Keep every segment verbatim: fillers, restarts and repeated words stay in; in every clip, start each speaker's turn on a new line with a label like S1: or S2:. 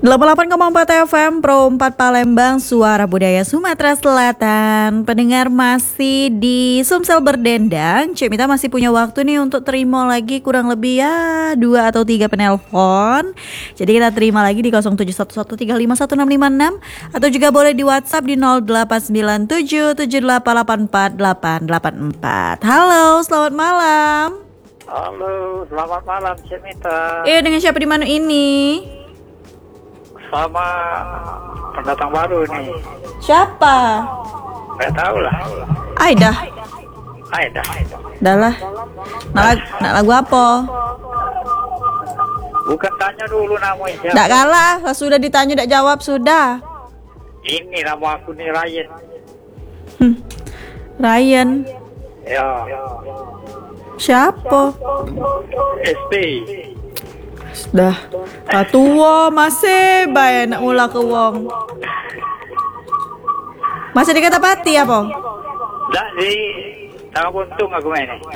S1: delapan puluh delapan koma empat F M Pro empat Palembang, suara budaya Sumatera Selatan. Pendengar masih di Sumsel Berdendang. Cik Mita masih punya waktu nih untuk terima lagi kurang lebih ya dua atau tiga penelpon. Jadi kita terima lagi di nol tujuh satu satu tiga lima satu enam lima enam atau juga boleh di WhatsApp di nol delapan sembilan tujuh tujuh delapan delapan empat delapan delapan empat. Halo, selamat malam.
S2: Halo, selamat malam Cik Mita.
S1: Iya, dengan siapa di mana ini?
S2: Sama pendatang baru nih.
S1: Siapa?
S2: Nggak tahu lah.
S1: Aida.
S2: Aida.
S1: Dah lah. Nak, lag- nak lagu apa?
S2: Bukan tanya dulu namanya siapa.
S1: Tak kalah, sudah ditanya tak jawab sudah.
S2: Ini nama aku nih Ryan.
S1: Hmm. Ryan.
S2: Ya.
S1: Siapa?
S2: S T.
S1: Dah. Tak tua masih baik nak mula ke wong. Masih dikata pati apa?
S2: Tak di tengah buntung aku main ni.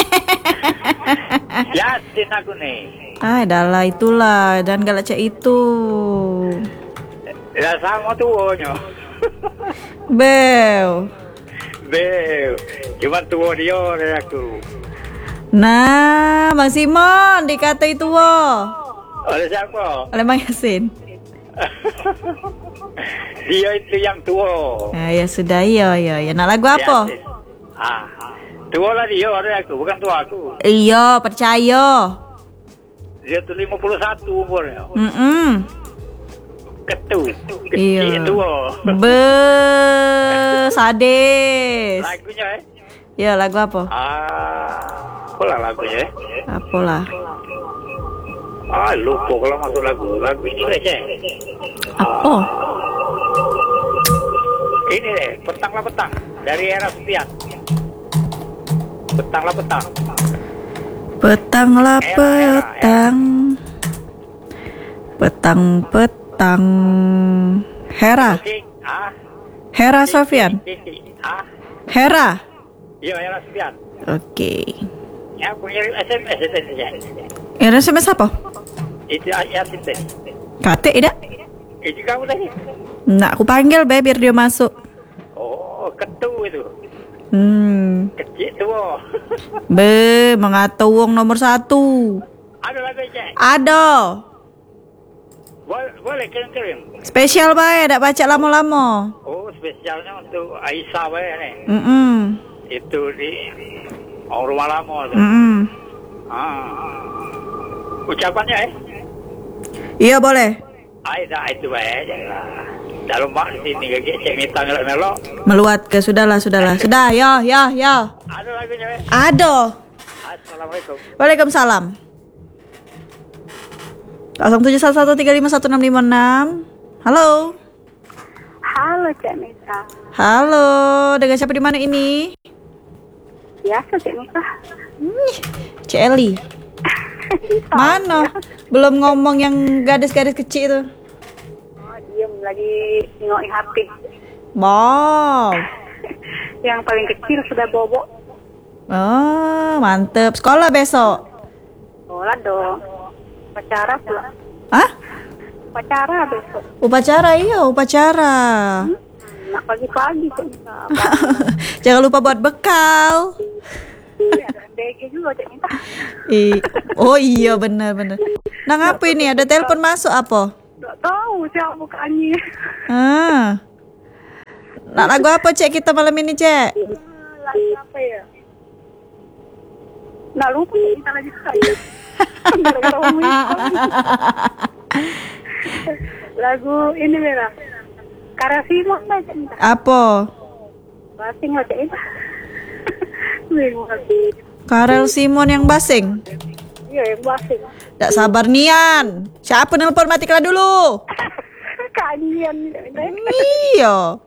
S2: Yasin aku nih.
S1: Ah, dah lah itulah dan galak cak itu.
S2: Dah sama tuanya.
S1: Bel.
S2: Bel. Cuma tua dia dari aku.
S1: Nah, Bang Simon dikata itu wo.
S2: Oleh siapa?
S1: Oleh Bang Yasin.
S2: Dia itu yang tua.
S1: Ah, ya sudah, ya ya ya. Nak lagu apa?
S2: Yasin. Ah, tua lah dia dari aku, bukan tua aku.
S1: Iya, percaya.
S2: Dia tu lima puluh satu umurnya.
S1: Mm-mm.
S2: Ketut.
S1: Iya.
S2: Kecil tua.
S1: Be sadis.
S2: Lagunya eh.
S1: Ya, lagu apa?
S2: Ah, apalah lagunya eh.
S1: Apalah.
S2: Ah, lupa kalau masuk lagu. Lagu ini saja.
S1: Apa?
S2: Ini deh, petanglah petang dari era Supian. Petanglah petang.
S1: Petanglah
S2: Era, era,
S1: petang. Petang petang. Hera.
S2: Oke. Ah,
S1: Hera Sofian.
S2: Kiki. Ah,
S1: Hera.
S2: iya era Supian.
S1: Oke.
S2: Ya, aku ngirim S M S itu saja.
S1: Yang S M S apa?
S2: Itu Yasin tadi.
S1: Kate tidak?
S2: Itu kamu tadi.
S1: Nak aku panggil be biar dia masuk.
S2: Oh, ketu itu.
S1: Hmm.
S2: Kecil tua.
S1: Be mengata wong nomor satu.
S2: Ada lagu cek.
S1: Ada.
S2: Boleh, boleh kirim-kirim.
S1: Spesial bae, tak baca lama-lama.
S2: Oh, spesialnya untuk Aisyah bae nih.
S1: Mm-mm.
S2: Itu di orang rumah lama tu.
S1: Mm-mm.
S2: Ah. Ucapannya eh.
S1: Iya boleh.
S2: Aida itu bae janganlah. Dalam mak di sini gak cek Mita melok-melok.
S1: Meluat ke sudahlah, sudahlah. Sudah, yo, yo, yo.
S2: Ada lagunya eh.
S1: Ada.
S2: Assalamualaikum.
S1: Waalaikumsalam. nol tujuh satu satu tiga lima satu enam lima enam. Halo.
S3: Halo Cak Mita.
S1: Halo, dengan siapa di mana ini?
S3: Biasa Cak Mita.
S1: Cik Eli. Mana? Belum ngomong yang gadis-gadis kecil itu.
S3: Oh, diem lagi nengokin H P.
S1: Wow.
S3: Yang paling kecil sudah bobo.
S1: Oh, mantep. Sekolah besok.
S3: Sekolah dong. Upacara pula.
S1: Hah?
S3: Upacara besok.
S1: Upacara, iya upacara.
S3: Hmm, nak pagi-pagi Cak Mita.
S1: Jangan lupa buat bekal.
S3: Iya, ada B G juga Cak Mita.
S1: I- oh iya benar-benar. Nah ngapa ini ada telepon masuk apa?
S3: Gak tahu siapa mukanya.
S1: Ah. Nak lagu apa cek kita malam ini cek?
S3: Lagi apa ya? Nah lupa Cak Mita lagi saya. Gara-gara ngomong itu. Lagu ini merah. Karasimo Cak Mita.
S1: Apa?
S3: Basing lah Cak Mita. Bingung lagi.
S1: Karel Simon yang basing.
S3: Iya yang basing.
S1: Tak sabar nian. Siapa nelpon matikanlah dulu.
S3: Kalian.
S1: Iya.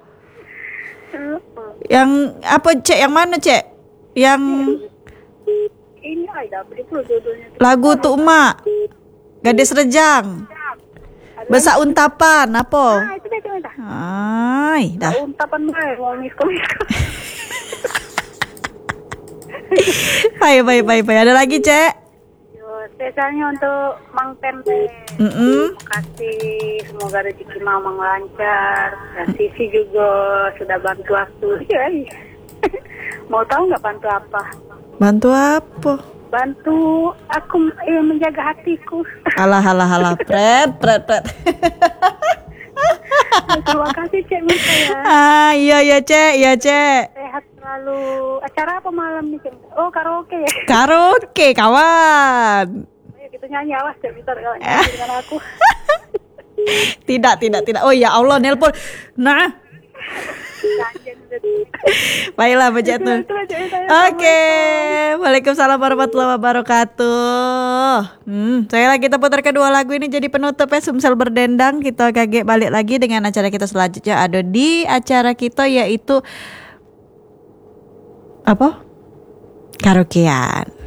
S1: Yang apa cek yang mana cek? Yang
S3: Ini ada beri dulu judulnya.
S1: lagu tuh emak. Gadis Rejang. Besak untapan apa?
S3: Nah itu dia Cak Mita.
S1: Ay, dah.
S3: Untapan baik mau misko-misko.
S1: Baik, baik, baik, baik. Ada lagi, Cek?
S3: Yo, Biasanya untuk Mang Pempe.
S1: Mm-mm.
S3: Terima kasih, semoga rezeki Mamang lancar. Dan Sisi juga sudah bantu aku. Ya, mau tahu nggak bantu apa?
S1: Bantu apa?
S3: Bantu aku eh, menjaga hatiku.
S1: Alah alah alah, pret pret pret.
S3: Terima kasih Cek Mita ya.
S1: Ah iya ya Cek, iya Cek.
S3: Sehat selalu. Acara apa malam nih Cek? Oh karaoke ya.
S1: Karaoke kawan.
S3: Ayo kita nyanyi, awas Cek Mita kalau nyanyi dengan aku.
S1: Tidak tidak tidak. Oh ya Allah, nelpon. Nah.
S3: Janjian udah tuh.
S1: Baiklah Mbak tuh.
S3: Itu aja ya, saya.
S1: Oke, Waalaikumsalam warahmatullahi wabarakatuh. Hmm, saya lagi kita putar kedua lagu ini jadi penutup ya Sumsel Berdendang. Kita kaget balik lagi dengan acara kita selanjutnya ada di acara kita yaitu apa? Karaokean.